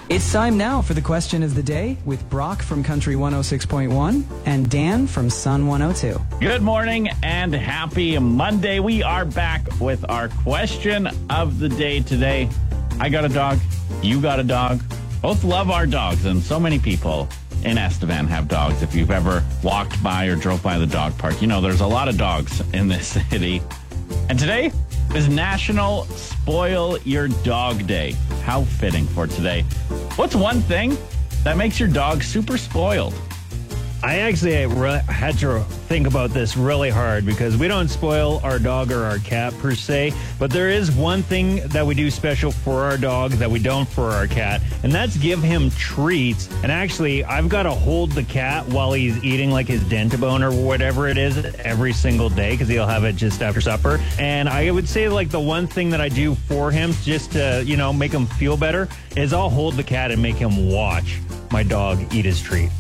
It's time now for the question of the day with Brock from Country 106.1 and Dan from Sun 102. Good morning and happy Monday. We are back with our question of the day today. I got a dog. You got a dog. Both love our dogs, and so many people in Estevan have dogs. If you've ever walked by or drove by the dog park, you know there's a lot of dogs in this city. And today is National Spoil Your Dog Day. How fitting for today. What's one thing that makes your dog super spoiled? I actually had to think about this really hard because we don't spoil our dog or our cat per se, but there is one thing that we do special for our dog that we don't for our cat, and that's give him treats. And actually, I've got to hold the cat while he's eating like his Dentabone or whatever it is every single day because he'll have it just after supper. And I would say like the one thing that I do for him just to, make him feel better is I'll hold the cat and make him watch my dog eat his treat.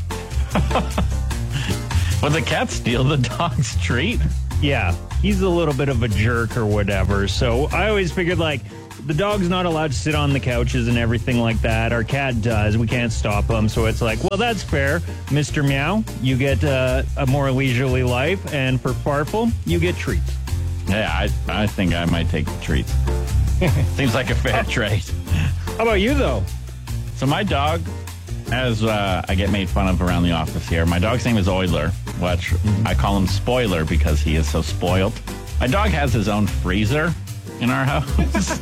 Would the cat steal the dog's treat? Yeah, he's a little bit of a jerk or whatever. So I always figured like the dog's not allowed to sit on the couches and everything like that. Our cat does. We can't stop him. So it's like, well, that's fair. Mr. Meow, you get a more leisurely life. And for Farfel, you get treats. Yeah, I think I might take the treats. Seems like a fair trade. How about you, though? So my dog, as I get made fun of around the office here, my dog's name is Oiler, which I call him Spoiler because he is so spoiled. My dog has his own freezer in our house.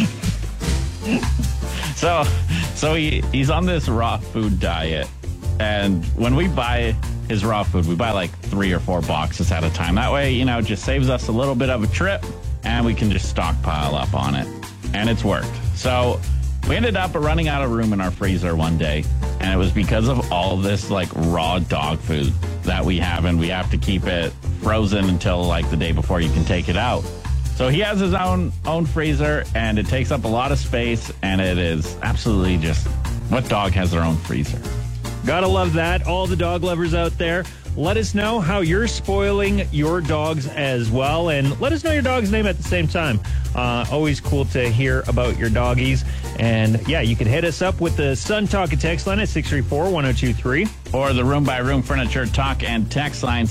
So he's on this raw food diet. And when we buy his raw food, we buy like 3 or 4 boxes at a time. That way, it just saves us a little bit of a trip and we can just stockpile up on it. And it's worked. So we ended up running out of room in our freezer one day, and it was because of all this like raw dog food that we have, and we have to keep it frozen until like the day before you can take it out. So he has his own freezer, and it takes up a lot of space, and it is absolutely just what dog has their own freezer. Gotta love that. All the dog lovers out there, let us know how you're spoiling your dogs as well, and let us know your dog's name at the same time. Always cool to hear about your doggies. And yeah, you can hit us up with the Sun Talk and text line at 634-1023. Or the Room by Room Furniture Talk and text line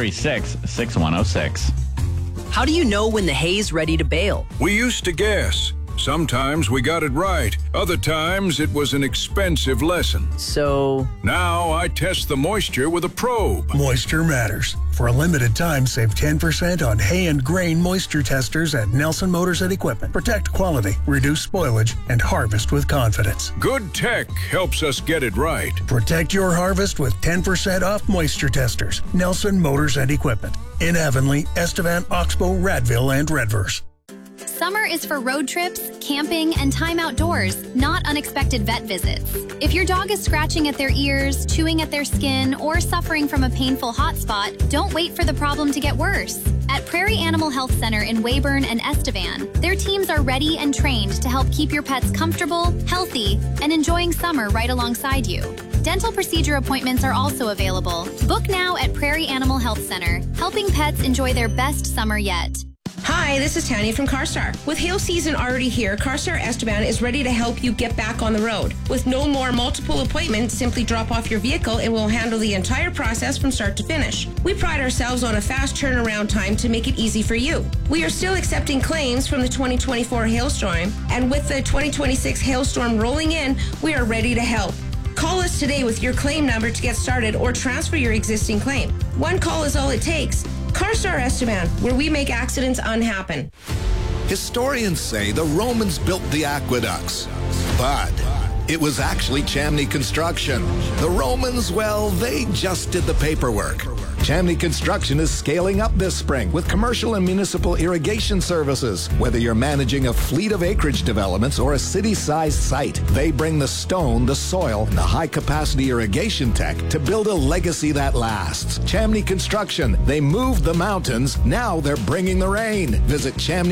636-6106. How do you know when the hay's ready to bale? We used to guess. Sometimes we got it right. Other times it was an expensive lesson. So Now I test the moisture with a probe. Moisture matters. For a limited time, save 10% on hay and grain moisture testers at Nelson Motors and Equipment. Protect quality, reduce spoilage, and harvest with confidence. Good tech helps us get it right. Protect your harvest with 10% off moisture testers. Nelson Motors and Equipment. In Avonlea, Estevan, Oxbow, Radville, and Redverse. Summer is for road trips, camping, and time outdoors, not unexpected vet visits. If your dog is scratching at their ears, chewing at their skin, or suffering from a painful hot spot, don't wait for the problem to get worse. At Prairie Animal Health Center in Weyburn and Estevan, their teams are ready and trained to help keep your pets comfortable, healthy, and enjoying summer right alongside you. Dental procedure appointments are also available. Book now at Prairie Animal Health Center, helping pets enjoy their best summer yet. Hi, this is Tanya from CarStar. With hail season already here, CarStar Estevan is ready to help you get back on the road. With no more multiple appointments, simply drop off your vehicle and we'll handle the entire process from start to finish. We pride ourselves on a fast turnaround time to make it easy for you. We are still accepting claims from the 2024 hailstorm, and with the 2026 hailstorm rolling in, we are ready to help. Call us today with your claim number to get started or transfer your existing claim. One call is all it takes. CarStar Estevan, where we make accidents unhappen. Historians say the Romans built the aqueducts, but it was actually Chamney Construction. The Romans, well, they just did the paperwork. Chamney Construction is scaling up this spring with commercial and municipal irrigation services. Whether you're managing a fleet of acreage developments or a city-sized site, they bring the stone, the soil, and the high-capacity irrigation tech to build a legacy that lasts. Chamney Construction, they moved the mountains, now they're bringing the rain. Visit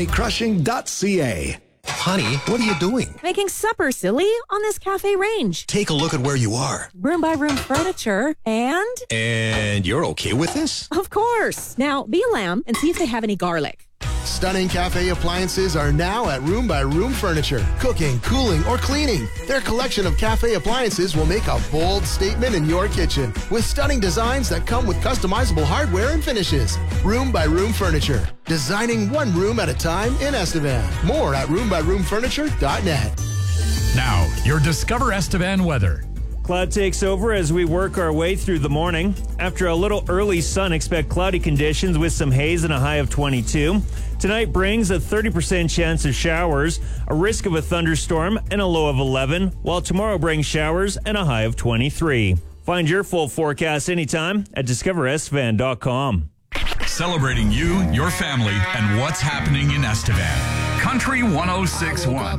chamneycrushing.ca. Honey, what are you doing? Making supper, silly, on this cafe range. Take a look at where you are. Room by room furniture, and... And you're okay with this? Of course. Now, be a lamb and see if they have any garlic. Stunning cafe appliances are now at Room by Room Furniture. Cooking, cooling, or cleaning. Their collection of cafe appliances will make a bold statement in your kitchen with stunning designs that come with customizable hardware and finishes. Room by Room Furniture. Designing one room at a time in Estevan. More at roombyroomfurniture.net. Now, your Discover Estevan weather. Cloud takes over as we work our way through the morning. After a little early sun, expect cloudy conditions with some haze and a high of 22. Tonight brings a 30% chance of showers, a risk of a thunderstorm, and a low of 11, while tomorrow brings showers and a high of 23. Find your full forecast anytime at discoverestevan.com. Celebrating you, your family, and what's happening in Estevan. Country 106.1.